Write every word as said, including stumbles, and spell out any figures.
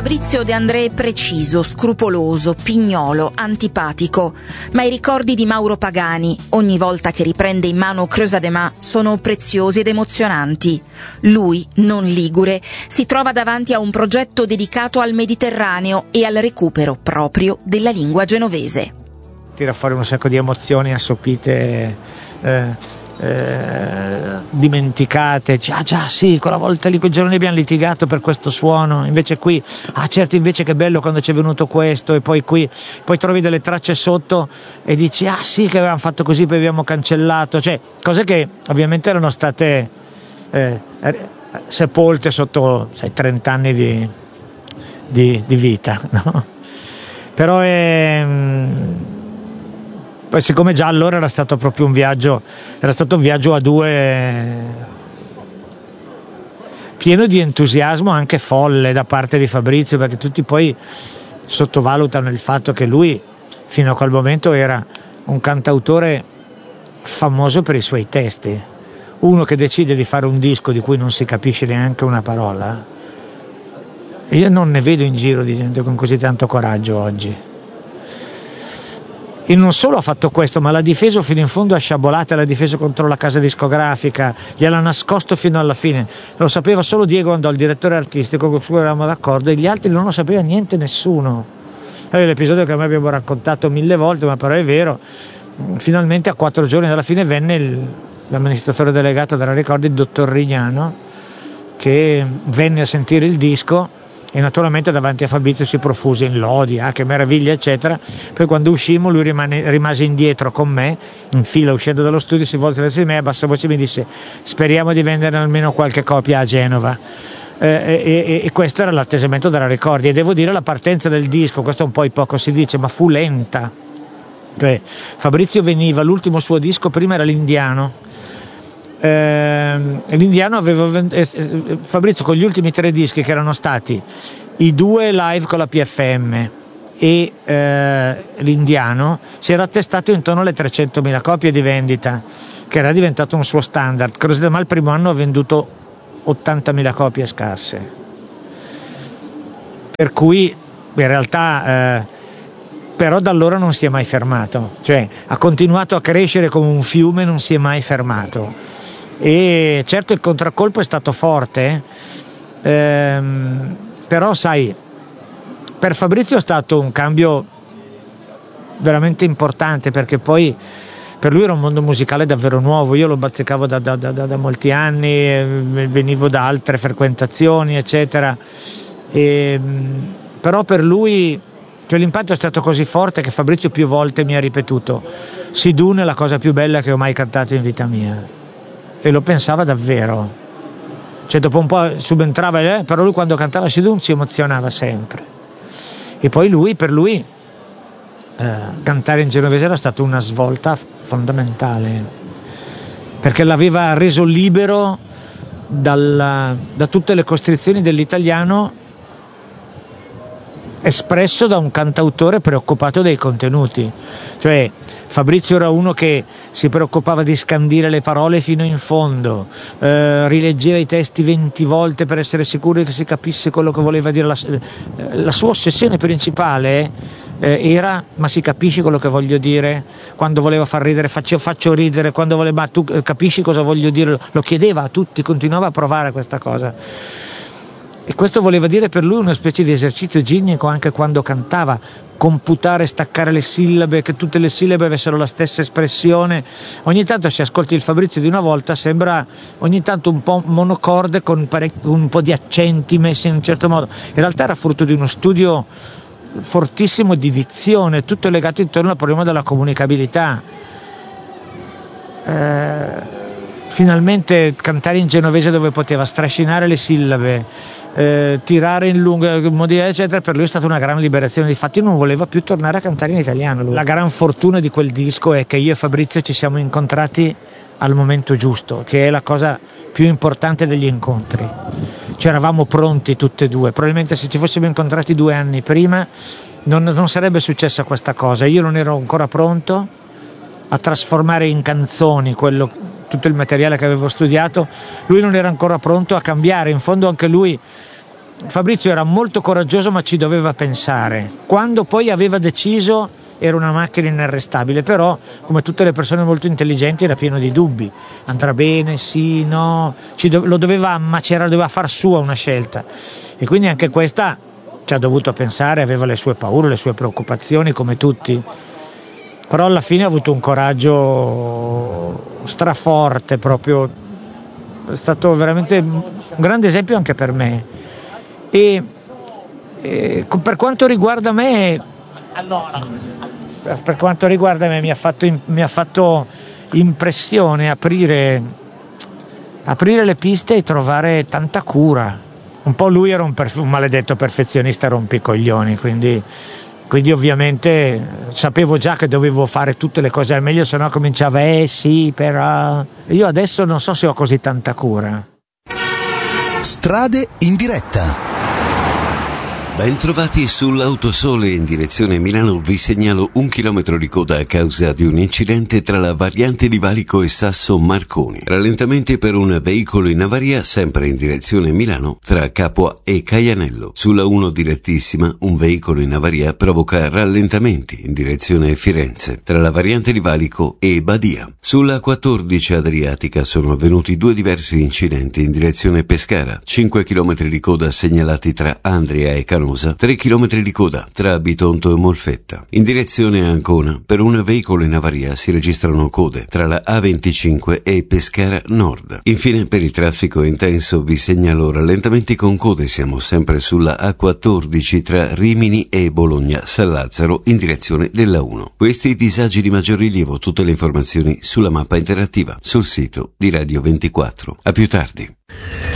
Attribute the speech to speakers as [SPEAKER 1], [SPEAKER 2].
[SPEAKER 1] Fabrizio De André è preciso, scrupoloso, pignolo, antipatico, ma i ricordi di Mauro Pagani, ogni volta che riprende in mano Creusa de Mas, sono preziosi ed emozionanti. Lui, non ligure, si trova davanti a un progetto dedicato al Mediterraneo e al recupero proprio della lingua genovese.
[SPEAKER 2] Tira fuori un sacco di emozioni assopite, eh, eh, dimenticate. Ah già, sì, quella volta lì, quel giorno abbiamo litigato per questo suono, invece qui, ah certo, invece che bello quando ci è venuto questo, e poi qui, poi trovi delle tracce sotto e dici, ah sì, che avevamo fatto così, poi abbiamo cancellato, cioè cose che ovviamente erano state eh, sepolte sotto, sai, trenta anni di, di, di vita, no? Però è... Poi siccome già allora era stato proprio un viaggio, era stato un viaggio a due pieno di entusiasmo, anche folle da parte di Fabrizio, perché tutti poi sottovalutano il fatto che lui fino a quel momento era un cantautore famoso per i suoi testi. Uno che decide di fare un disco di cui non si capisce neanche una parola. Io non ne vedo in giro di gente con così tanto coraggio oggi. E non solo ha fatto questo, ma l'ha difeso fino in fondo a sciabolate, l'ha difeso contro la casa discografica, gliel'ha nascosto fino alla fine. Lo sapeva solo Diego Andò, il direttore artistico, con cui eravamo d'accordo, e gli altri non lo sapeva niente nessuno. È l'episodio che noi abbiamo raccontato mille volte, ma però è vero. Finalmente a quattro giorni dalla fine venne il, l'amministratore delegato della Ricordi, il dottor Rignano, che venne a sentire il disco. E naturalmente davanti a Fabrizio si profuse in lodi, ah che meraviglia eccetera. Poi quando uscimmo lui rimane, rimase indietro con me in fila uscendo dallo studio, si volse verso di me e a bassa voce mi disse: speriamo di vendere almeno qualche copia a Genova. Eh, e, e questo era l'attesamento della Ricordi, e devo dire la partenza del disco, questo un po' poco si dice, ma fu lenta. Cioè, Fabrizio veniva, l'ultimo suo disco prima era l'Indiano. Eh, l'Indiano aveva eh, Fabrizio con gli ultimi tre dischi, che erano stati i due live con la P F M e eh, l'Indiano, si era attestato intorno alle trecentomila copie di vendita, che era diventato un suo standard. Creusa de Mas il primo anno ha venduto ottantamila copie scarse, per cui in realtà eh, però da allora non si è mai fermato, cioè ha continuato a crescere come un fiume, non si è mai fermato. E certo il contraccolpo è stato forte, ehm, però sai, per Fabrizio è stato un cambio veramente importante, perché poi per lui era un mondo musicale davvero nuovo. Io lo bazzicavo da, da, da, da molti anni, venivo da altre frequentazioni eccetera, e, però per lui, cioè, l'impatto è stato così forte che Fabrizio più volte mi ha ripetuto: Sidun è la cosa più bella che ho mai cantato in vita mia. E lo pensava davvero, cioè dopo un po' subentrava, eh, però lui quando cantava Sidun si emozionava sempre. E poi lui, per lui eh, cantare in genovese era stata una svolta fondamentale, perché l'aveva reso libero dalla, da tutte le costrizioni dell'italiano espresso da un cantautore preoccupato dei contenuti. Cioè Fabrizio era uno che si preoccupava di scandire le parole fino in fondo, eh, rileggeva i testi venti volte per essere sicuro che si capisse quello che voleva dire. La, la sua ossessione principale eh, era: ma si capisce quello che voglio dire? Quando voleva far ridere faccio, faccio ridere, quando voleva, ma tu capisci cosa voglio dire? Lo chiedeva a tutti, continuava a provare questa cosa. E questo voleva dire per lui una specie di esercizio ginnico anche quando cantava, computare, staccare le sillabe, che tutte le sillabe avessero la stessa espressione. Ogni tanto, se ascolti il Fabrizio di una volta, sembra ogni tanto un po' monocorde con un po' di accenti messi in un certo modo. In realtà era frutto di uno studio fortissimo di dizione, tutto legato intorno al problema della comunicabilità. Eh, finalmente cantare in genovese, dove poteva strascinare le sillabe, Eh, tirare in lungo eccetera, per lui è stata una gran liberazione. Difatti non voleva più tornare a cantare in italiano lui. La gran fortuna di quel disco è che io e Fabrizio ci siamo incontrati al momento giusto, che è la cosa più importante degli incontri. Ci eravamo pronti tutti e due. Probabilmente se ci fossimo incontrati due anni prima non, non sarebbe successa questa cosa. Io non ero ancora pronto a trasformare in canzoni quello, tutto il materiale che avevo studiato, lui non era ancora pronto a cambiare. In fondo anche lui Fabrizio era molto coraggioso ma ci doveva pensare. Quando poi aveva deciso era una macchina inarrestabile, però come tutte le persone molto intelligenti era pieno di dubbi. Andrà bene, sì, no, ci do- lo doveva macerare, doveva far sua una scelta, e quindi anche questa ci ha dovuto pensare, aveva le sue paure, le sue preoccupazioni come tutti, però alla fine ha avuto un coraggio straforte, proprio è stato veramente un grande esempio anche per me. E, e per quanto riguarda me per quanto riguarda me mi ha fatto, mi ha fatto impressione aprire aprire le piste e trovare tanta cura. Un po' lui era un, perf- un maledetto perfezionista rompicoglioni, quindi quindi ovviamente sapevo già che dovevo fare tutte le cose al meglio, se no cominciava eh sì però. Io adesso non so se ho così tanta cura.
[SPEAKER 3] Strade in diretta.
[SPEAKER 4] Bentrovati sull'Autosole in direzione Milano. Vi segnalo un chilometro di coda a causa di un incidente tra la variante di Valico e Sasso Marconi. Rallentamenti per un veicolo in avaria sempre in direzione Milano tra Capua e Caianello. Sulla uno direttissima un veicolo in avaria provoca rallentamenti in direzione Firenze tra la variante di Valico e Badia. Sulla quattordici Adriatica sono avvenuti due diversi incidenti in direzione Pescara. cinque chilometri di coda segnalati tra Andria e Canosa. tre chilometri di coda tra Bitonto e Molfetta. In direzione Ancona, per un veicolo in avaria si registrano code tra la A venticinque e Pescara Nord. Infine, per il traffico intenso vi segnalo rallentamenti con code. Siamo sempre sulla A quattordici tra Rimini e Bologna San Lazzaro in direzione della uno. Questi i disagi di maggior rilievo. Tutte le informazioni sulla mappa interattiva sul sito di Radio ventiquattro. A più tardi.